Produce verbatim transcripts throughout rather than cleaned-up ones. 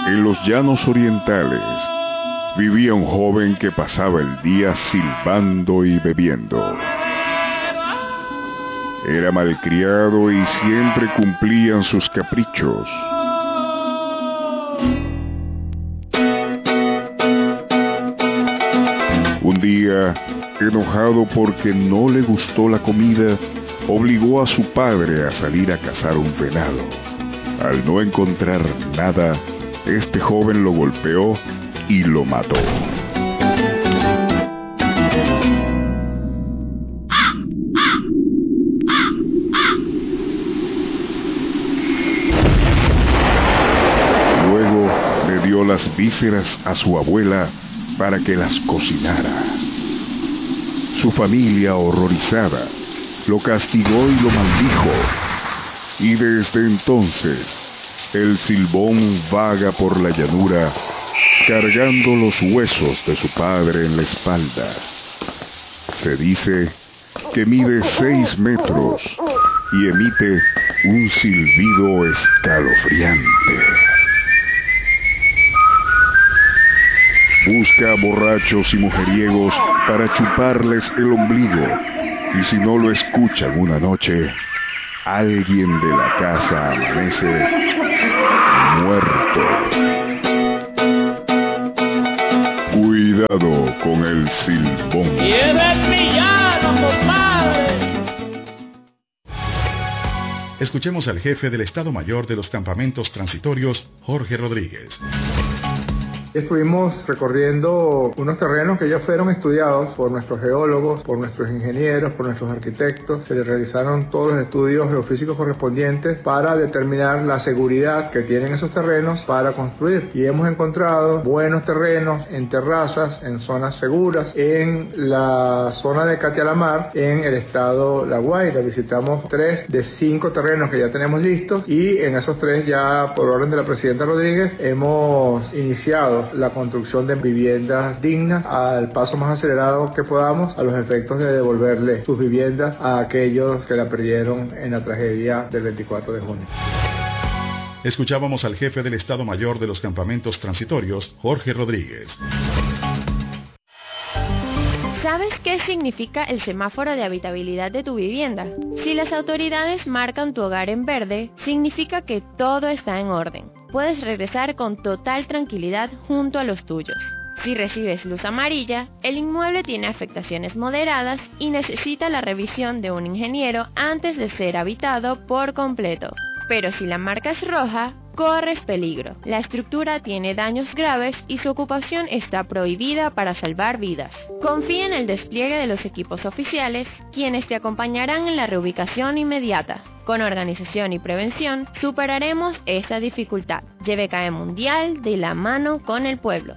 En los llanos orientales vivía un joven que pasaba el día silbando y bebiendo. Era malcriado y siempre cumplían sus caprichos. Un día, enojado porque no le gustó la comida, obligó a su padre a salir a cazar un venado. Al no encontrar nada, este joven lo golpeó y lo mató. Luego le dio las vísceras a su abuela para que las cocinara. Su familia, horrorizada, lo castigó y lo maldijo. Y desde entonces, el Silbón vaga por la llanura, cargando los huesos de su padre en la espalda. Se dice que mide seis metros y emite un silbido escalofriante. Busca a borrachos y mujeriegos para chuparles el ombligo, y si no lo escuchan una noche, alguien de la casa amanece muerto. Cuidado con el Silbón. ¡Y eres villano, compadre! Escuchemos al jefe del Estado Mayor de los Campamentos Transitorios, Jorge Rodríguez. Estuvimos recorriendo unos terrenos que ya fueron estudiados por nuestros geólogos, por nuestros ingenieros, por nuestros arquitectos. Se les realizaron todos los estudios geofísicos correspondientes para determinar la seguridad que tienen esos terrenos para construir. Y hemos encontrado buenos terrenos en terrazas, en zonas seguras, en la zona de Catialamar, en el estado La Guaira. Visitamos tres de cinco terrenos que ya tenemos listos y en esos tres ya por orden de la presidenta Rodríguez hemos iniciado la construcción de viviendas dignas al paso más acelerado que podamos, a los efectos de devolverle sus viviendas a aquellos que la perdieron en la tragedia del veinticuatro de junio. Escuchábamos al jefe del Estado Mayor de los Campamentos Transitorios, Jorge Rodríguez. ¿Sabes qué significa el semáforo de habitabilidad de tu vivienda? Si las autoridades marcan tu hogar en verde, significa que todo está en orden. Puedes regresar con total tranquilidad junto a los tuyos. Si recibes luz amarilla, el inmueble tiene afectaciones moderadas y necesita la revisión de un ingeniero antes de ser habitado por completo. Pero si la marca es roja, corres peligro. La estructura tiene daños graves y su ocupación está prohibida para salvar vidas. Confía en el despliegue de los equipos oficiales, quienes te acompañarán en la reubicación inmediata. Con organización y prevención, superaremos esta dificultad. J B K E Mundial de la mano con el pueblo.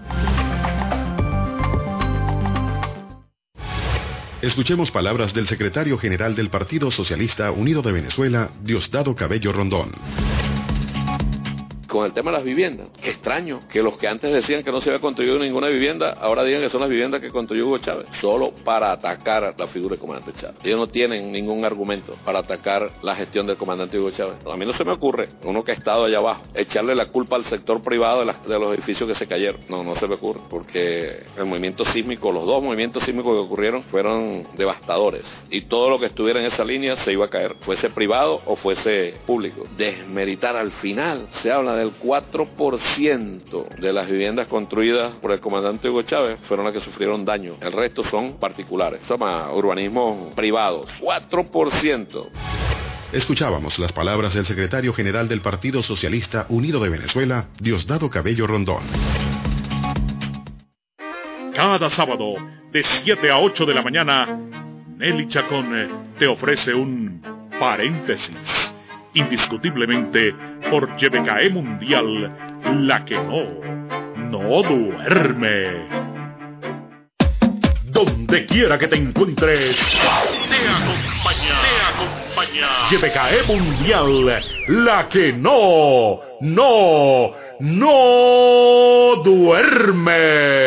Escuchemos palabras del secretario general del Partido Socialista Unido de Venezuela, Diosdado Cabello Rondón. Con el tema de las viviendas, extraño que los que antes decían que no se había construido ninguna vivienda, ahora digan que son las viviendas que construyó Hugo Chávez, solo para atacar la figura del comandante Chávez. Ellos no tienen ningún argumento para atacar la gestión del comandante Hugo Chávez. A mí no se me ocurre, uno que ha estado allá abajo, echarle la culpa al sector privado de, las, de los edificios que se cayeron. No, no se me ocurre, porque el movimiento sísmico, los dos movimientos sísmicos que ocurrieron fueron devastadores, y todo lo que estuviera en esa línea se iba a caer, fuese privado o fuese público. Desmeritar al final, se habla del cuatro por ciento de las viviendas construidas por el comandante Hugo Chávez fueron las que sufrieron daño. El resto son particulares. Se llama urbanismos privados. cuatro por ciento. Escuchábamos las palabras del secretario general del Partido Socialista Unido de Venezuela, Diosdado Cabello Rondón. Cada sábado, de siete a ocho de la mañana, Nelly Chacón te ofrece un paréntesis. Indiscutiblemente por J B K E Mundial, la que no, no duerme. Donde quiera que te encuentres, te acompaña, te acompaña J B K E Mundial, la que no, no, no duerme.